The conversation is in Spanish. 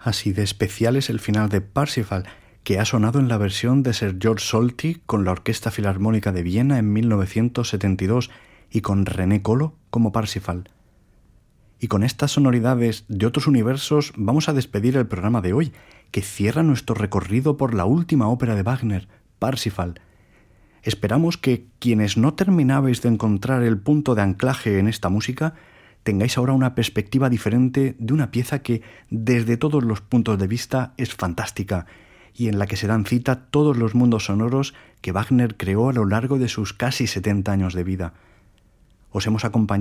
Así de especial es el final de Parsifal, que ha sonado en la versión de Sir George Solti con la Orquesta Filarmónica de Viena en 1972 y con René Colo como Parsifal. Y con estas sonoridades de otros universos vamos a despedir el programa de hoy, que cierra nuestro recorrido por la última ópera de Wagner, Parsifal. Esperamos que quienes no terminabais de encontrar el punto de anclaje en esta música tengáis ahora una perspectiva diferente de una pieza que, desde todos los puntos de vista, es fantástica y en la que se dan cita todos los mundos sonoros que Wagner creó a lo largo de sus casi 70 años de vida. Os hemos acompañado